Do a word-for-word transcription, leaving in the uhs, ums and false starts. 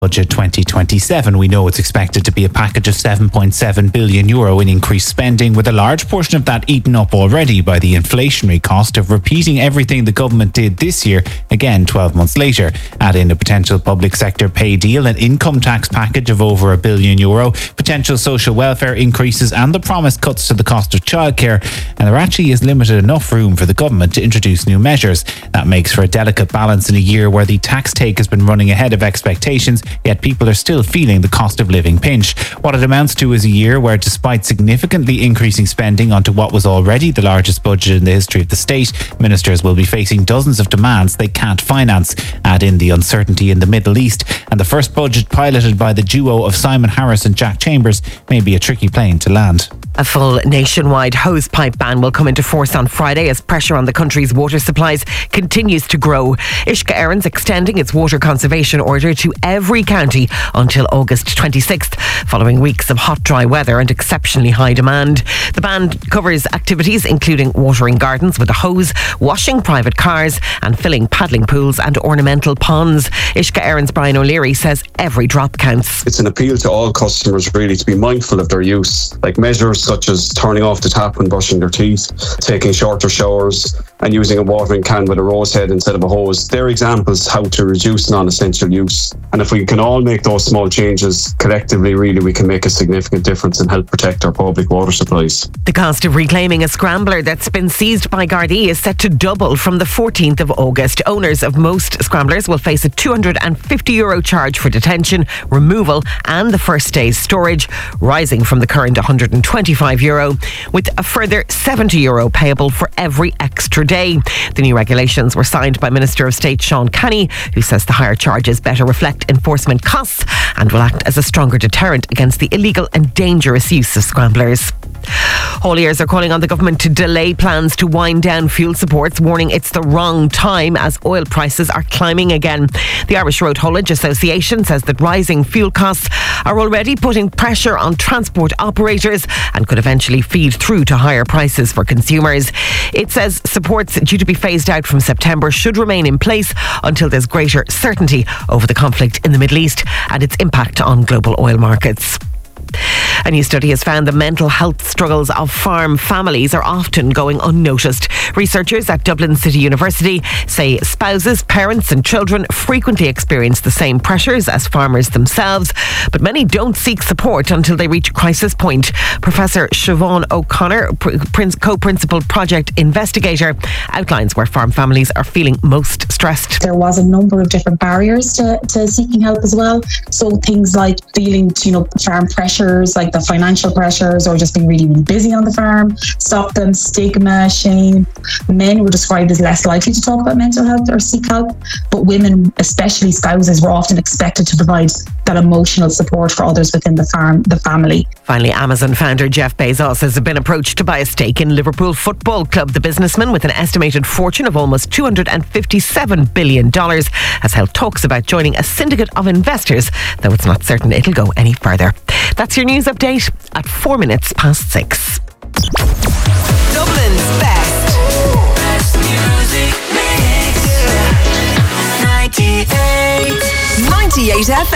Budget twenty twenty-seven, we know it's expected to be a package of seven point seven billion euro in increased spending, with a large portion of that eaten up already by the inflationary cost of repeating everything the government did this year, again twelve months later. Add in a potential public sector pay deal, an income tax package of over a billion euro, potential social welfare increases and the promised cuts to the cost of childcare, and there actually is limited enough room for the government to introduce new measures. That makes for a delicate balance in a year where the tax take has been running ahead of expectations, yet people are still feeling the cost of living pinch. What it amounts to is a year where, despite significantly increasing spending onto what was already the largest budget in the history of the state, ministers will be facing dozens of demands they can't finance. Add in the uncertainty in the Middle East, and the first budget piloted by the duo of Simon Harris and Jack Chambers may be a tricky plane to land. A full nationwide hosepipe ban will come into force on Friday as pressure on the country's water supplies continues to grow. Uisce Éireann's extending its water conservation order to every county until August twenty-sixth, following weeks of hot, dry weather and exceptionally high demand. The ban covers activities including watering gardens with a hose, washing private cars and filling paddling pools and ornamental ponds. Uisce Éireann's Brian O'Leary says every drop counts. It's an appeal to all customers really to be mindful of their use, like measures such as turning off the tap when brushing their teeth, taking shorter showers and using a watering can with a rose head instead of a hose. They're examples how to reduce non-essential use. And if we can all make those small changes collectively, really we can make a significant difference and help protect our public water supplies. The cost of reclaiming a scrambler that's been seized by Gardaí is set to double from the fourteenth of August. Owners of most scramblers will face a two hundred fifty euro charge for detention, removal and the first day's storage, rising from the current one hundred twenty-five euro, with a further seventy euro payable for every extra day. The new regulations were signed by Minister of State Sean Kenny, who says the higher charges better reflect enforcement costs and will act as a stronger deterrent against the illegal and dangerous use of scramblers. Hauliers are calling on the government to delay plans to wind down fuel supports, warning it's the wrong time as oil prices are climbing again. The Irish Road Haulage Association says that rising fuel costs are already putting pressure on transport operators and could eventually feed through to higher prices for consumers. It says supports due to be phased out from September should remain in place until there's greater certainty over the conflict in the Middle East and its impact on global oil markets. A new study has found the mental health struggles of farm families are often going unnoticed. Researchers at Dublin City University say spouses, parents and children frequently experience the same pressures as farmers themselves, but many don't seek support until they reach crisis point. Professor Siobhan O'Connor, co-principal project investigator, outlines where farm families are feeling most stressed. There was a number of different barriers to, to seeking help as well. So things like dealing, you know, farm pressure, like the financial pressures or just being really, really busy on the farm, stop them, stigma, shame. Men were described as less likely to talk about mental health or seek help, but women, especially spouses, were often expected to provide that emotional support for others within the farm, the family. Finally, Amazon founder Jeff Bezos has been approached to buy a stake in Liverpool Football Club. The businessman, with an estimated fortune of almost two hundred fifty-seven billion dollars, has held talks about joining a syndicate of investors, though it's not certain it'll go any further. That's your news update at four minutes past six. Dublin's best. Best music mix. ninety-eight. ninety-eight F M.